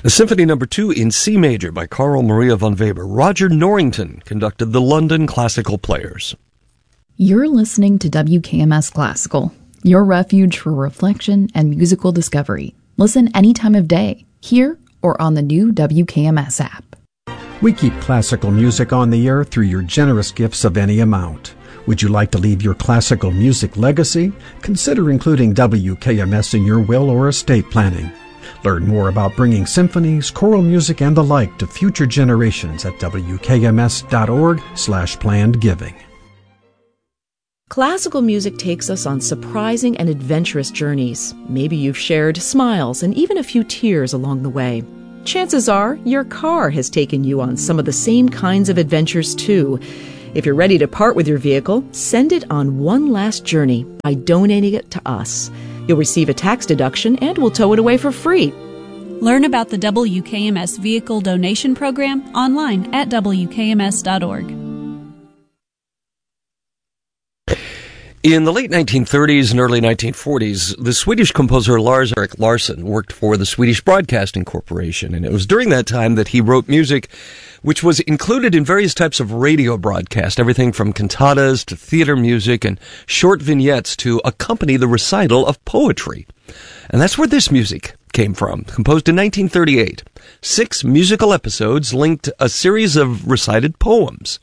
The Symphony No. 2 in C major by Carl Maria von Weber. Roger Norrington conducted the London Classical Players. You're listening to WKMS Classical, your refuge for reflection and musical discovery. Listen any time of day, here or on the new WKMS app. We keep classical music on the air through your generous gifts of any amount. Would you like to leave your classical music legacy? Consider including WKMS in your will or estate planning. Learn more about bringing symphonies, choral music, and the like to future generations at wkms.org/planned giving. Classical music takes us on surprising and adventurous journeys. Maybe you've shared smiles and even a few tears along the way. Chances are your car has taken you on some of the same kinds of adventures too. If you're ready to part with your vehicle, send it on one last journey by donating it to us. You'll receive a tax deduction and we'll tow it away for free. Learn about the WKMS Vehicle Donation Program online at WKMS.org. In the late 1930s and early 1940s, the Swedish composer Lars-Erik Larsson worked for the Swedish Broadcasting Corporation, and it was during that time that he wrote music which was included in various types of radio broadcast, everything from cantatas to theater music and short vignettes to accompany the recital of poetry. And that's where this music came from, composed in 1938. 6 musical episodes linked a series of recited poems.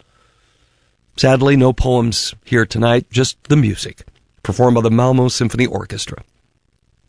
Sadly, no poems here tonight, just the music, performed by the Malmö Symphony Orchestra.